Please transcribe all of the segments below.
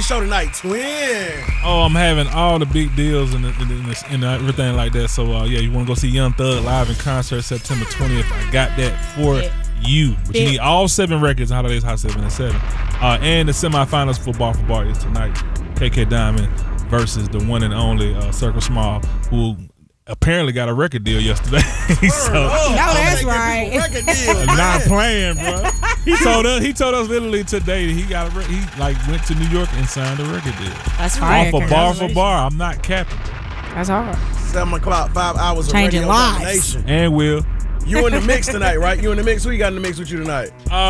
your show tonight, twin? Oh, I'm having all the big deals and everything like that. So, you want to go see Young Thug live in concert September 20th. I got that for you. But you need all 7 records on Holidays Hot 7 and 7. And the semifinals for Bar is tonight. KK Diamond versus the one and only Circle Small, who apparently got a record deal yesterday. That's right. Not playing, bro. He told us literally today that he went to New York and signed a record deal. That's fine. Off of Bar for Bar. I'm not capping. That's hard. 7 o'clock, 5 hours of Changing radio lives. domination. And Will. You in the mix tonight, right? You in the mix? Who you got in the mix with you tonight?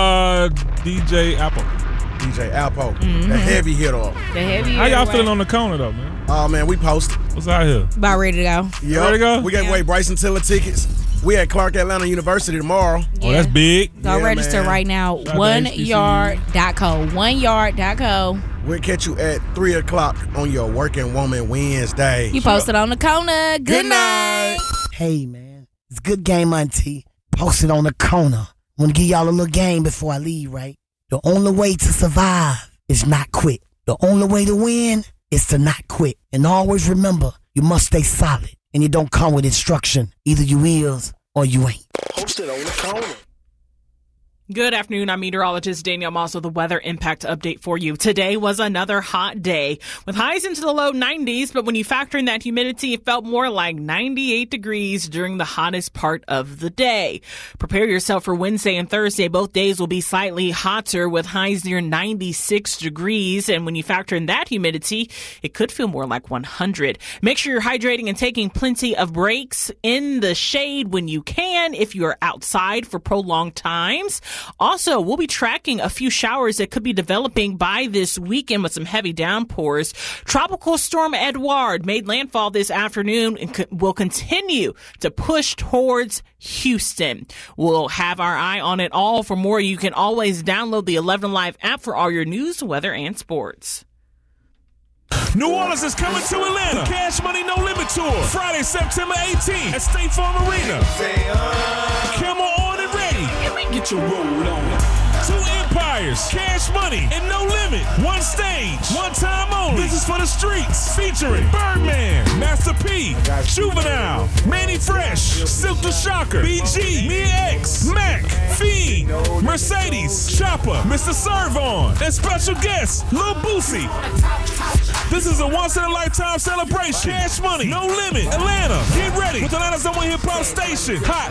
DJ Apple. DJ Alpo, the heavy hitter. How y'all feeling on the corner though, man? Oh man, we posted. What's out here? About ready to go. Yep. Ready to go? We gave away Bryson Tiller tickets. We at Clark Atlanta University tomorrow. Yeah. Oh, that's big. Go register right now. OneYard.co. OneYard.co. We'll catch you at 3 o'clock on your Working Woman Wednesday. You posted on the corner. Good night. Hey, man. It's Good Game Auntie. Posted on the corner. Want to give y'all a little game before I leave, right? The only way to survive is not quit. The only way to win is to not quit. And always remember, you must stay solid. And it don't come with instruction. Either you is or you ain't. Posted on the corner. Good afternoon. I'm meteorologist Danielle Moss with the weather impact update for you. Today was another hot day with highs into the low 90s, but when you factor in that humidity, it felt more like 98 degrees during the hottest part of the day. Prepare yourself for Wednesday and Thursday. Both days will be slightly hotter with highs near 96 degrees. And when you factor in that humidity, it could feel more like 100. Make sure you're hydrating and taking plenty of breaks in the shade when you can if you're outside for prolonged times. Also, we'll be tracking a few showers that could be developing by this weekend with some heavy downpours. Tropical Storm Edouard made landfall this afternoon and will continue to push towards Houston. We'll have our eye on it all. For more, you can always download the 11 Live app for all your news, weather, and sports. New Orleans is coming to Atlanta. The Cash Money No Limit Tour. Friday, September 18th at State Farm Arena. Camel on and ready. Get your roll on. 2 empires, Cash Money, and No Limit. One stage, one time only. This is for the streets. Featuring Birdman, Master P, Juvenile, Manny Fresh, Silk the Shocker, BG, Mia X, Mac, Fiend, Mercedes, Chopper, Mr. Servon, and special guest, Lil Boosie. This is a once-in-a-lifetime celebration. Cash Money, No Limit, Atlanta. Get ready with Atlanta's #1 hip-hop station, Hot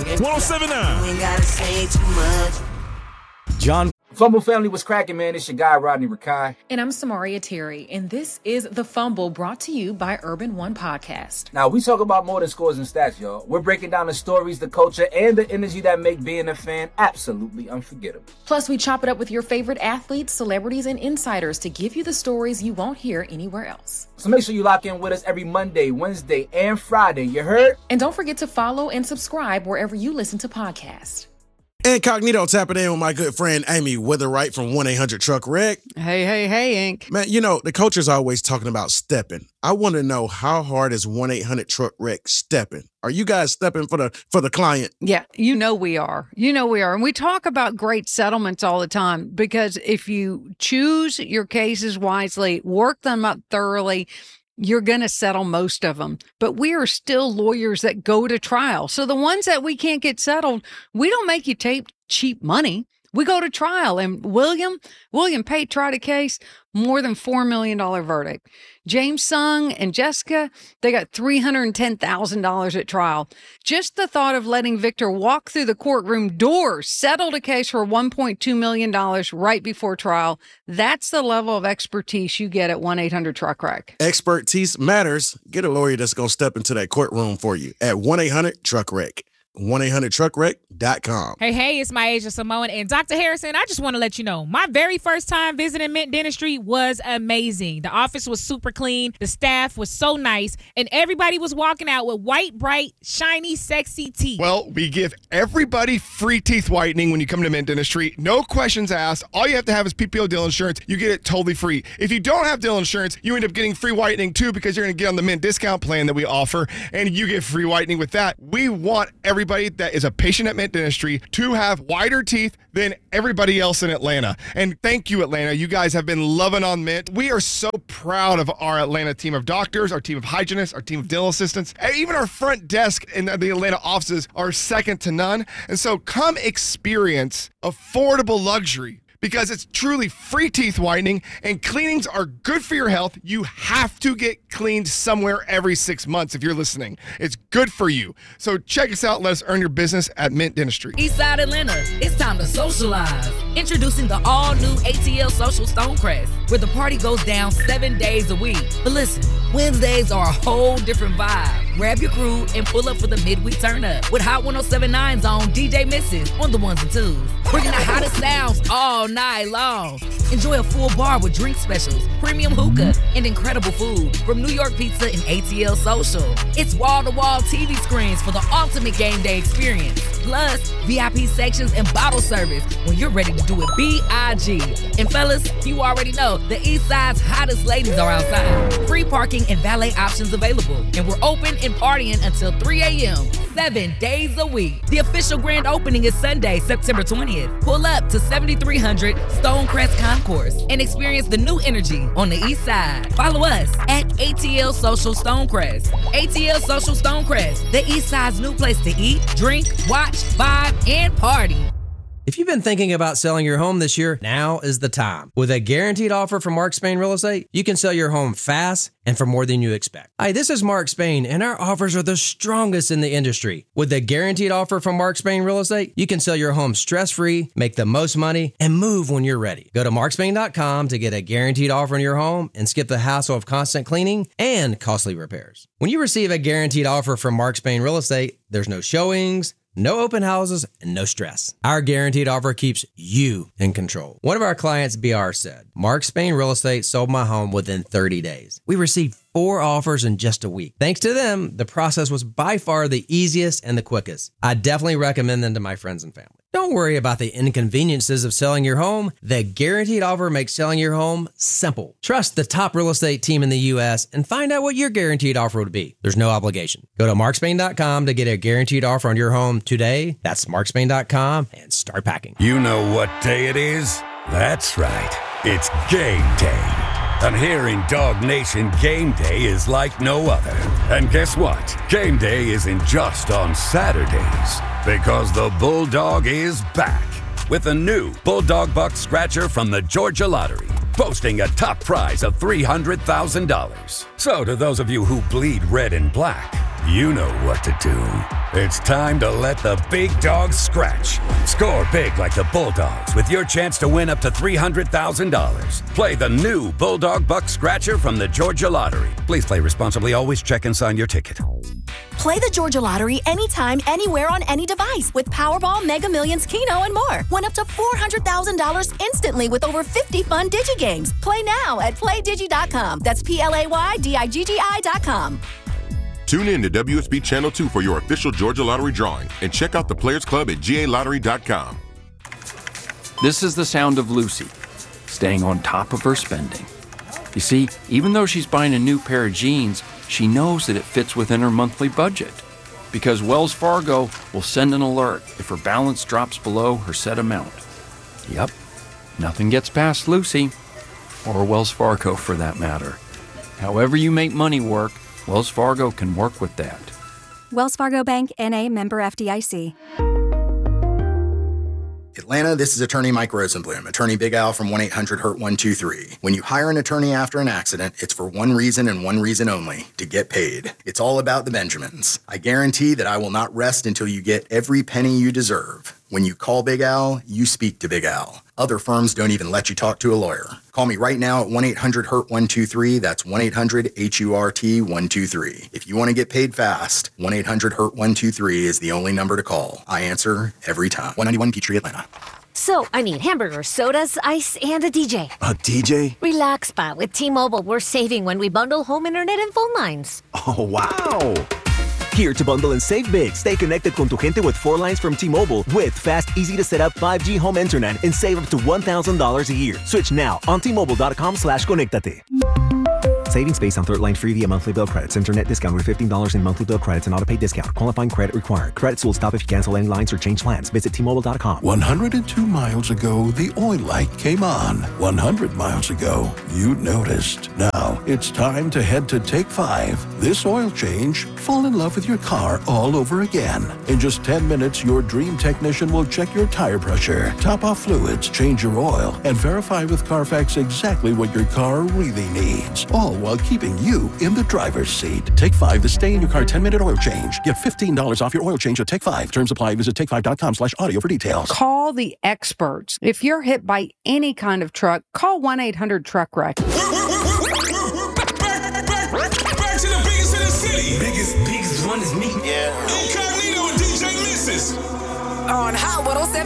107.9. John. Fumble family was cracking, man. It's your guy, Rodney Rakai. And I'm Samaria Terry, and this is The Fumble, brought to you by Urban One Podcast. Now, we talk about more than scores and stats, y'all. We're breaking down the stories, the culture, and the energy that make being a fan absolutely unforgettable. Plus, we chop it up with your favorite athletes, celebrities, and insiders to give you the stories you won't hear anywhere else. So make sure you lock in with us every Monday, Wednesday, and Friday. You heard? And don't forget to follow and subscribe wherever you listen to podcasts. Incognito tapping in with my good friend Amy Witherwright from 1-800-TRUCK-WRECK. Hey, Ink. Man, you know, the coach is always talking about stepping. I want to know, how hard is 1-800-TRUCK-WRECK stepping? Are you guys stepping for the client? Yeah, you know we are. And we talk about great settlements all the time because if you choose your cases wisely, work them up thoroughly, you're going to settle most of them. But we are still lawyers that go to trial. So the ones that we can't get settled, we don't make you take cheap money. We go to trial. And William Pate tried a case, more than $4 million verdict. James Sung and Jessica, they got $310,000 at trial. Just the thought of letting Victor walk through the courtroom doors settled a case for $1.2 million right before trial. That's the level of expertise you get at 1-800-TRUCK-WRECK. Expertise matters. Get a lawyer that's going to step into that courtroom for you at 1-800-TRUCK-WRECK. 1-800-TRUCK-WRECK.com. Hey, it's Myasia Simone. And Dr. Harrison, I just want to let you know, my very first time visiting Mint Dentistry was amazing. The office was super clean. The staff was so nice. And everybody was walking out with white, bright, shiny, sexy teeth. Well, we give everybody free teeth whitening when you come to Mint Dentistry. No questions asked. All you have to have is PPO dental insurance. You get it totally free. If you don't have dental insurance, you end up getting free whitening too because you're going to get on the Mint discount plan that we offer. And you get free whitening with that. We want everybody everybody that is a patient at Mint Dentistry to have whiter teeth than everybody else in Atlanta. And thank you, Atlanta. You guys have been loving on Mint. We are so proud of our Atlanta team of doctors, our team of hygienists, our team of dental assistants, and even our front desk in the Atlanta offices are second to none. And so come experience affordable luxury. Because it's truly free teeth whitening and cleanings are good for your health. You have to get cleaned somewhere every 6 months if you're listening. It's good for you. So check us out. Let us earn your business at Mint Dentistry. Eastside Atlanta, it's time to socialize. Introducing the all-new ATL Social Stonecrest, where the party goes down 7 days a week. But listen, Wednesdays are a whole different vibe. Grab your crew and pull up for the midweek turn up with Hot 107.9's own DJ Misses on the ones and twos. Bringing the hottest sounds all night long. Enjoy a full bar with drink specials, premium hookah, and incredible food from New York Pizza and ATL Social. It's wall-to-wall TV screens for the ultimate game day experience. Plus, VIP sections and bottle service when you're ready to do it B.I.G. And fellas, you already know the Eastside's hottest ladies are outside. Free parking and valet options available. And we're open and partying until 3 a.m. 7 days a week. The official grand opening is Sunday, September 20th. Pull up to 7300 Stonecrest Concourse and experience the new energy on the East Side. Follow us at ATL Social Stonecrest. ATL Social Stonecrest, the East Side's new place to eat, drink, watch, vibe, and party. If you've been thinking about selling your home this year, now is the time. With a guaranteed offer from Mark Spain Real Estate, you can sell your home fast and for more than you expect. Hi, this is Mark Spain, and our offers are the strongest in the industry. With a guaranteed offer from Mark Spain Real Estate, you can sell your home stress-free, make the most money, and move when you're ready. Go to markspain.com to get a guaranteed offer on your home and skip the hassle of constant cleaning and costly repairs. When you receive a guaranteed offer from Mark Spain Real Estate, there's no showings, no open houses, and no stress. Our guaranteed offer keeps you in control. One of our clients, BR, said, Mark Spain Real Estate sold my home within 30 days. We received 4 offers in just a week. Thanks to them, the process was by far the easiest and the quickest. I definitely recommend them to my friends and family. Don't worry about the inconveniences of selling your home. The guaranteed offer makes selling your home simple. Trust the top real estate team in the U.S. and find out what your guaranteed offer would be. There's no obligation. Go to markspain.com to get a guaranteed offer on your home today. That's markspain.com and start packing. You know what day it is? That's right. It's game day. And here in Dog Nation, game day is like no other. And guess what? Game day isn't just on Saturdays, because the Bulldog is back with a new Bulldog Buck Scratcher from the Georgia Lottery, boasting a top prize of $300,000. So to those of you who bleed red and black, you know what to do. It's time to let the big dogs scratch. Score big like the Bulldogs with your chance to win up to $300,000. Play the new Bulldog Buck Scratcher from the Georgia Lottery. Please play responsibly. Always check and sign your ticket. Play the Georgia Lottery anytime, anywhere on any device with Powerball, Mega Millions, Keno, and more. Win up to $400,000 instantly with over 50 fun DigiGames. Play now at PlayDigi.com. That's PlayDigi.com. Tune in to WSB Channel 2 for your official Georgia Lottery drawing and check out the Players Club at GALottery.com. This is the sound of Lucy, staying on top of her spending. You see, even though she's buying a new pair of jeans, she knows that it fits within her monthly budget, because Wells Fargo will send an alert if her balance drops below her set amount. Yep, nothing gets past Lucy, or Wells Fargo for that matter. However you make money work, Wells Fargo can work with that. Wells Fargo Bank, N.A., member FDIC. Atlanta, this is attorney Mike Rosenblum, attorney Big Al from 1-800-HURT-123. When you hire an attorney after an accident, it's for one reason and one reason only, to get paid. It's all about the Benjamins. I guarantee that I will not rest until you get every penny you deserve. When you call Big Al, you speak to Big Al. Other firms don't even let you talk to a lawyer. Call me right now at 1-800-HURT-123. That's 1-800-HURT-123. If you want to get paid fast, 1-800-HURT-123 is the only number to call. I answer every time. 191 Peachtree, Atlanta. So, I need hamburgers, sodas, ice, and a DJ. A DJ? Relax, Pa. With T-Mobile, we're saving when we bundle home internet and phone lines. Oh, wow! Here to bundle and save big. Stay connected con tu gente with 4 lines from T-Mobile with fast, easy-to-set-up 5G home internet and save up to $1,000 a year. Switch now on T-Mobile.com/conéctate. Savings based on third line free via monthly bill credits. Internet discount with $15 in monthly bill credits and auto-pay discount. Qualifying credit required. Credits will stop if you cancel any lines or change plans. Visit T-Mobile.com. 102 miles ago, the oil light came on. 100 miles ago, you noticed. Now, it's time to head to Take 5. This oil change, fall in love with your car all over again. In just 10 minutes, your dream technician will check your tire pressure, top off fluids, change your oil, and verify with Carfax exactly what your car really needs. All while keeping you in the driver's seat. Take 5, the stay in your car 10-minute oil change. Get $15 off your oil change at Take 5. Terms apply. Visit take5.com/audio for details. Call the experts. If you're hit by any kind of truck, call 1-800-TRUCK-WRECK. Back to the biggest in the city. Biggest one is me. Yeah. Incognito and DJ Misses. On Hot 107.